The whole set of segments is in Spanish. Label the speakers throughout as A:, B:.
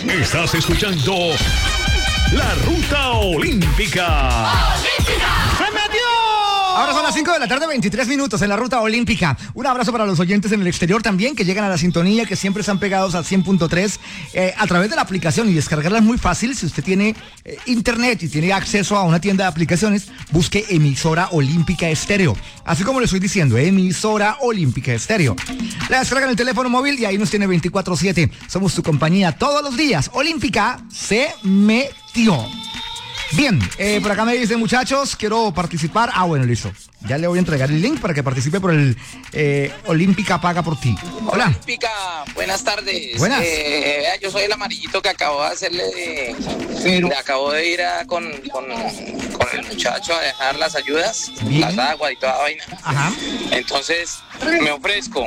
A: Estás escuchando La Ruta Olímpica.
B: ¡Se metió!
C: Ahora son las 5 de la tarde, 23 minutos en la Ruta Olímpica. Un abrazo para los oyentes en el exterior también, que llegan a la sintonía, que siempre están pegados al 100.3 a través de la aplicación, y descargarla es muy fácil. Si usted tiene internet y tiene acceso a una tienda de aplicaciones, busque Emisora Olímpica Estéreo. Así como le estoy diciendo, Emisora Olímpica Estéreo. La descarga en el teléfono móvil y ahí nos tiene 24/7. Somos tu compañía todos los días. Olímpica se metió. Bien, por acá me dicen, muchachos, quiero participar. Bueno, listo. Ya le voy a entregar el link para que participe por el Olímpica Paga por Ti. Hola.
D: Olímpica, buenas tardes.
C: Buenas.
D: Yo soy el amarillito que acabo de hacerle. Acabo de ir con el muchacho a dejar las ayudas,
C: Bien.
D: las aguas y toda vaina.
C: Ajá.
D: Entonces, me ofrezco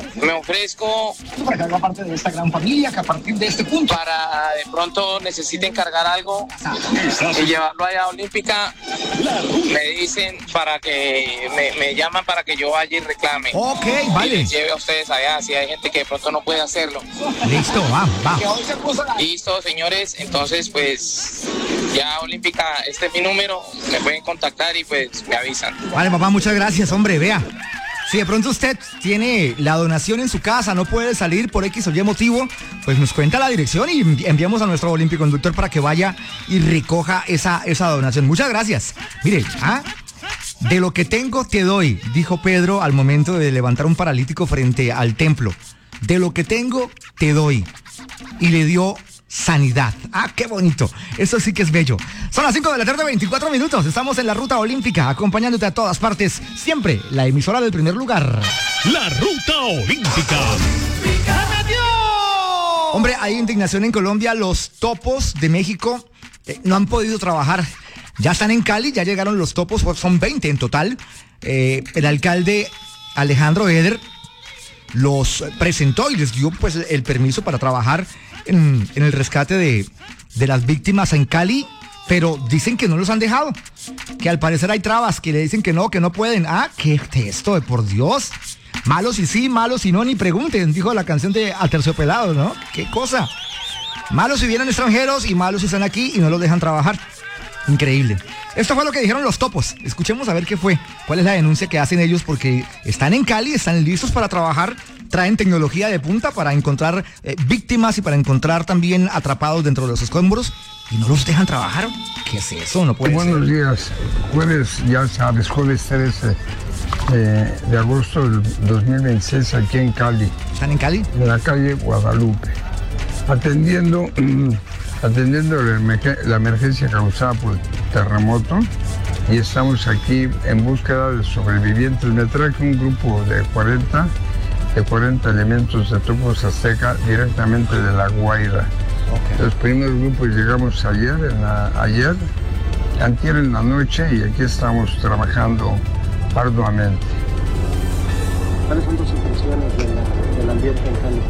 C: Para que haga parte de esta gran familia, que a partir de este punto.
D: para de pronto necesiten cargar algo y llevarlo allá a Olímpica. Me dicen para que me llaman para que yo vaya y reclame.
C: Ok,
D: Y
C: vale.
D: les lleve a ustedes allá si hay gente que de pronto no puede hacerlo.
C: Listo, va.
D: Listo, señores, entonces pues ya Olímpica, este es mi número, me pueden contactar y pues me avisan.
C: Vale, papá, muchas gracias, hombre, vea. Si de pronto usted tiene la donación en su casa, no puede salir por X o Y motivo, pues nos cuenta la dirección y enviamos a nuestro Olímpico Conductor para que vaya y recoja esa donación. Muchas gracias. Mire, de lo que tengo te doy, dijo Pedro al momento de levantar un paralítico frente al templo. De lo que tengo te doy. Y le dio sanidad. Qué bonito. Eso sí que es bello. Son las 5 de la tarde, 24 minutos. Estamos en la Ruta Olímpica, acompañándote a todas partes. Siempre la emisora del primer lugar.
A: La Ruta Olímpica.
B: ¡Se metió!
C: Hombre, hay indignación en Colombia. Los topos de México no han podido trabajar. Ya están en Cali, ya llegaron los topos, son 20 en total. El alcalde Alejandro Eder los presentó y les dio pues el permiso para trabajar en el rescate de las víctimas en Cali, pero dicen que no los han dejado, que al parecer hay trabas, que le dicen que no pueden. ¿Qué texto, por Dios? Malos y sí, malos y no, ni pregunten, dijo la canción de Aterciopelado, ¿no? ¿Qué cosa? Malos si vienen extranjeros y malos si están aquí y no los dejan trabajar. Increíble. Esto fue lo que dijeron los topos. Escuchemos a ver qué fue. ¿Cuál es la denuncia que hacen ellos? Porque están en Cali, están listos para trabajar, traen tecnología de punta para encontrar víctimas y para encontrar también atrapados dentro de los escombros y no los dejan trabajar. ¿Qué es eso? No puede ser.
E: Buenos días. Jueves, ya sabes, jueves 13 de agosto del 2026 aquí en Cali,
C: ¿Están en Cali?
E: en la calle Guadalupe, atendiendo la emergencia causada por el terremoto, y estamos aquí en búsqueda de sobrevivientes. Me traje un grupo de 40 elementos de topos azteca directamente de La Guaira.
C: Okay.
E: Los primeros grupos llegamos antier en la noche, y aquí estamos trabajando arduamente.
F: ¿Cuáles son tus impresiones del ambiente en Cali?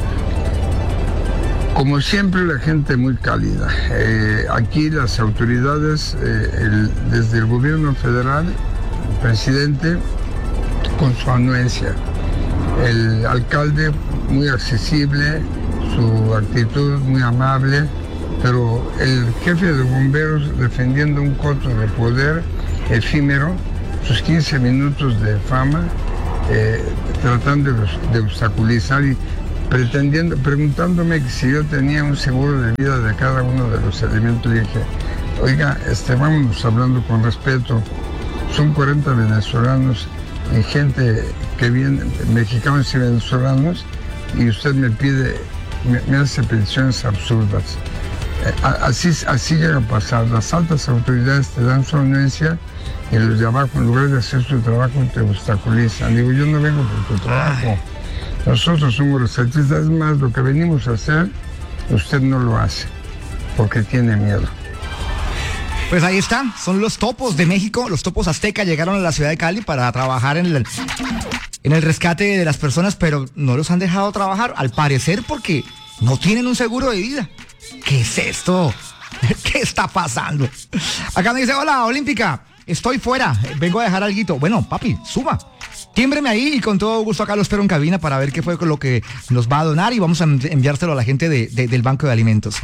E: Como siempre, la gente muy cálida. Aquí las autoridades, desde el gobierno federal, el presidente con su anuencia, el alcalde muy accesible, su actitud muy amable, pero el jefe de bomberos defendiendo un coto de poder efímero, sus 15 minutos de fama, tratando de obstaculizar y preguntándome si yo tenía un seguro de vida de cada uno de los elementos. Y dije, oiga, vámonos hablando con respeto. Son 40 venezolanos y gente que viene, mexicanos y venezolanos, y usted me hace peticiones absurdas. Así llega a pasar. Las altas autoridades te dan su anuencia y los de abajo, en lugar de hacer su trabajo, te obstaculizan. Digo, yo no vengo por tu trabajo. Nosotros somos los artistas, es más, lo que venimos a hacer, usted no lo hace, porque tiene miedo.
C: Pues ahí están, son los topos de México, los topos azteca llegaron a la ciudad de Cali para trabajar en el rescate de las personas, pero no los han dejado trabajar, al parecer porque no tienen un seguro de vida. ¿Qué es esto? ¿Qué está pasando? Acá me dice, hola, Olímpica, estoy fuera, vengo a dejar alguito. Bueno, papi, suba. Tímbreme ahí y con todo gusto acá lo espero en cabina para ver qué fue lo que nos va a donar y vamos a enviárselo a la gente del Banco de Alimentos.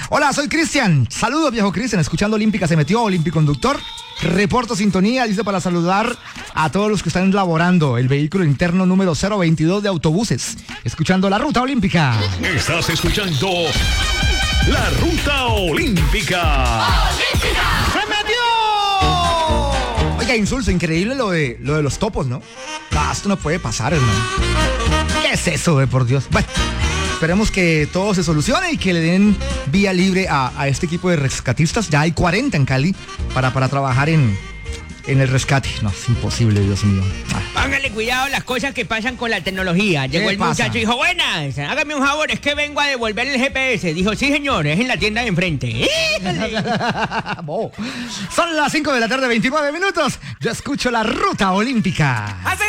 C: Hola, soy Cristian. Saludos, viejo Cristian. Escuchando Olímpica se metió, Olímpiconductor. Reporto sintonía, dice, para saludar a todos los que están laborando el vehículo interno número 022 de autobuses. Escuchando la Ruta Olímpica.
A: Estás escuchando la Ruta Olímpica.
B: ¡Se metió!
C: Oiga, insulso, increíble lo de los topos, ¿no? No, esto no puede pasar, hermano. ¿Qué es eso, por Dios? Bueno, esperemos que todo se solucione y que le den vía libre a este equipo de rescatistas. Ya hay 40 en Cali para trabajar en el rescate. No, es imposible, Dios mío.
G: Póngale cuidado las cosas que pasan con la tecnología. Llegó el muchacho y dijo, buenas, hágame un favor, es que vengo a devolver el GPS. Dijo, sí señor, es en la tienda de enfrente.
C: Son las 5 de la tarde, 29 minutos. Yo escucho la Ruta Olímpica.